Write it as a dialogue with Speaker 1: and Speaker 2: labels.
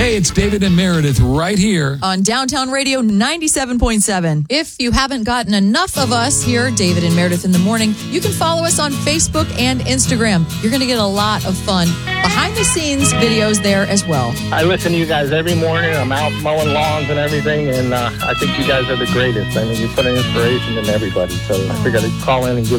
Speaker 1: Hey, it's David and Meredith right here
Speaker 2: on Downtown Radio 97.7. If you haven't gotten enough of us here, David and Meredith in the Morning, you can follow us on Facebook and Instagram. You're going to get a lot of fun behind-the-scenes videos there as well.
Speaker 3: I listen to you guys every morning. I'm out mowing lawns and everything, and I think you guys are the greatest. I mean, you put an inspiration in everybody, so I figured I'd call in and give